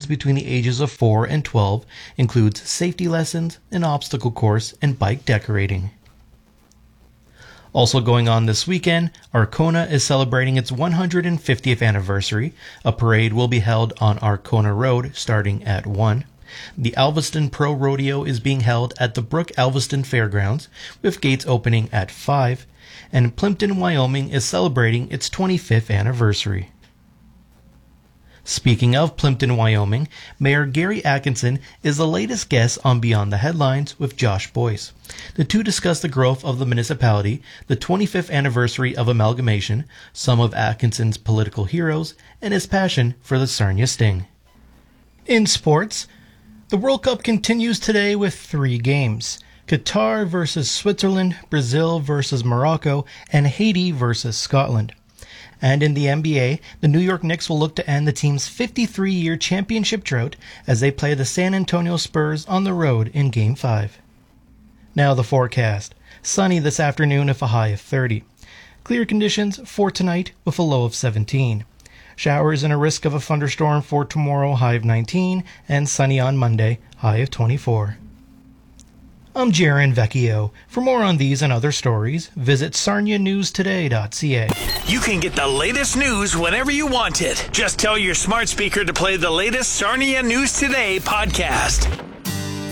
between the ages of 4 and 12, includes safety lessons, an obstacle course, and bike decorating. Also going on this weekend, Arkona is celebrating its 150th anniversary. A parade will be held on Arkona Road starting at 1. The Alveston Pro Rodeo is being held at the Brook Alveston Fairgrounds, with gates opening at 5. And Plimpton, Wyoming is celebrating its 25th anniversary. Speaking of Plimpton, Wyoming, Mayor Gary Atkinson is the latest guest on Beyond the Headlines with Josh Boyce. The two discuss the growth of the municipality, the 25th anniversary of amalgamation, some of Atkinson's political heroes, and his passion for the Sarnia Sting. In sports, the World Cup continues today with 3 games. Qatar versus Switzerland, Brazil versus Morocco, and Haiti versus Scotland. And in the NBA, the New York Knicks will look to end the team's 53-year championship drought as they play the San Antonio Spurs on the road in Game 5. Now the forecast. Sunny this afternoon with a high of 30. Clear conditions for tonight with a low of 17. Showers and a risk of a thunderstorm for tomorrow, high of 19, and sunny on Monday, high of 24. I'm Jaron Vecchio. For more on these and other stories, visit sarnianewstoday.ca. You can get the latest news whenever you want it. Just tell your smart speaker to play the latest Sarnia News Today podcast.